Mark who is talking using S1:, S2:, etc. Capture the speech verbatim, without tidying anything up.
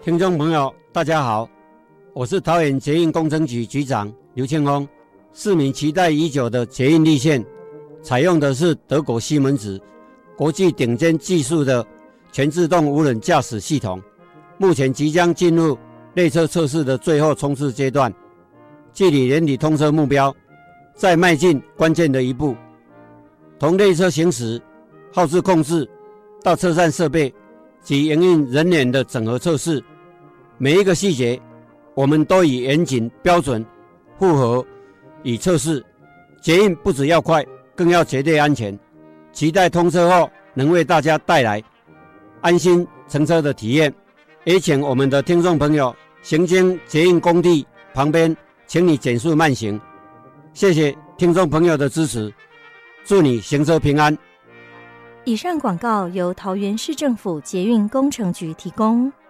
S1: 听众朋友大家好，我是桃园捷运工程局局长刘庆峰。市民期待已久的捷运绿线采用的是德国西门子国际顶尖技术的全自动无人驾驶系统，目前即将进入列车测试的最后冲刺阶段，距离年底通车目标再迈进关键的一步。从列车行驶、号志控制到车站设备及营运人员的整合测试，每一个细节我们都以严谨标准符合与测试。捷运不只要快，更要绝对安全，期待通车后能为大家带来安心乘车的体验。也请我们的听众朋友行经捷运工地旁边，请你减速慢行。谢谢听众朋友的支持，祝你行车平安。
S2: 以上广告由桃园市政府捷运工程局提供。